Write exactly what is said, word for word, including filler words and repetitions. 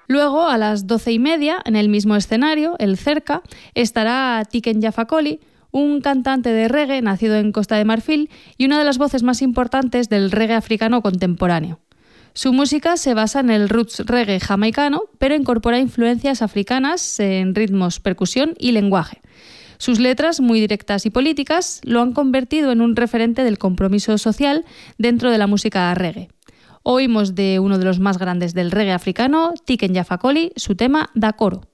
Luego, a las doce y media, en el mismo escenario, el Cerca, estará Tiken Jah Fakoly, un cantante de reggae nacido en Costa de Marfil y una de las voces más importantes del reggae africano contemporáneo. Su música se basa en el roots reggae jamaicano, pero incorpora influencias africanas en ritmos, percusión y lenguaje. Sus letras, muy directas y políticas, lo han convertido en un referente del compromiso social dentro de la música reggae. Oímos de uno de los más grandes del reggae africano, Tiken Jah Fakoly, su tema Da Coro.